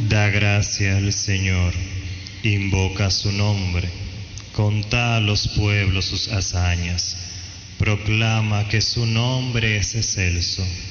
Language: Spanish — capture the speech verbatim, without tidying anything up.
Da gracia al Señor, invoca su nombre, contá a los pueblos sus hazañas, proclama que su nombre es excelso.